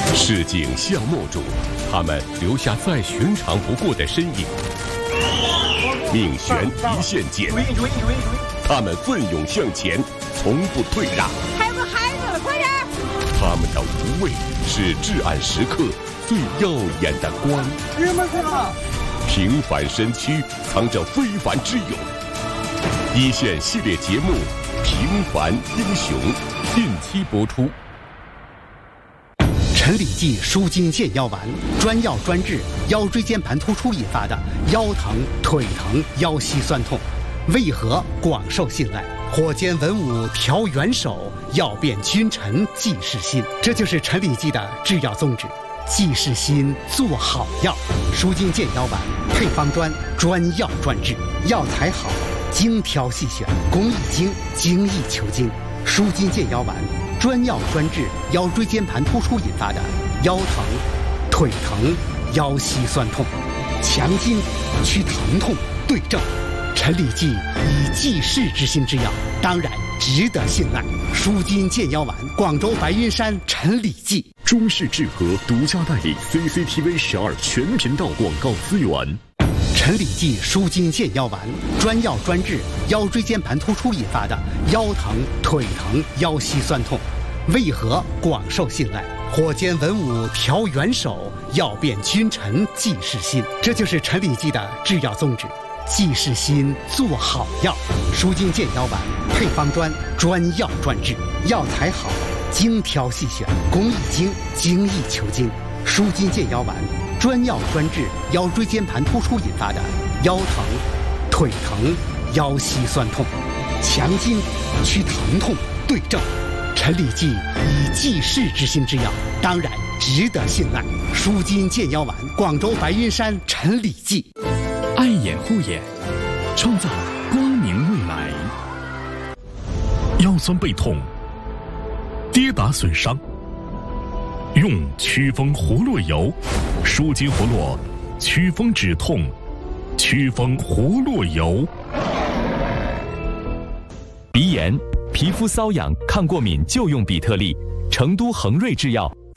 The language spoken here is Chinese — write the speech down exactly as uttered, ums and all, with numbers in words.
市井巷陌中，他们留下再寻常不过的身影。命悬一线间，他们奋勇向前，从不退让。 还有个孩子了，快点！ 他们的无畏是至暗时刻最耀眼的光。 日们看， 平凡身躯藏着非凡之勇。一线系列节目《平凡英雄》近期播出。 陈李济舒筋健腰丸，专药专治腰椎间盘突出引发的腰疼、腿疼、腰膝酸痛，为何广受信赖？火箭文武调元首，药变君臣济世心。这就是陈李济的制药宗旨：济世心，做好药。舒筋健腰丸配方专，专药专治，药材好，精挑细选，工艺精，精益求精。舒筋健腰丸专药专治腰椎间盘突出引发的腰疼、腿疼、腰膝酸痛，强筋祛疼痛，对症。陈李济以济世之心之药，当然值得信赖。舒筋健腰丸，广州白云山陈李济。 中视智和独家代理 C C T V 十二全频道广告资源。 陈李济舒筋健腰丸，专药专治腰椎间盘突出引发的腰疼、腿疼、腰膝酸痛，为何广受信赖？火箭文武调元首，药变君臣济世心。这就是陈李济的制药宗旨：济世心，做好药。舒筋健腰丸配方专，专药专治，药材好，精挑细选，工艺精，精益求精。舒筋健腰丸专药专治腰椎间盘突出引发的腰疼、腿疼、腰膝酸痛，强筋祛疼痛，对症。陈李济以济世之心之药，当然值得信赖。舒筋健腰丸，广州白云山陈李济。 爱眼护眼，创造光明未来。腰酸背痛，跌打损伤，用祛风活络油，舒筋活络，祛风止痛，祛风活络油。 鼻炎、皮肤瘙痒、抗过敏就用比特利，成都恒瑞制药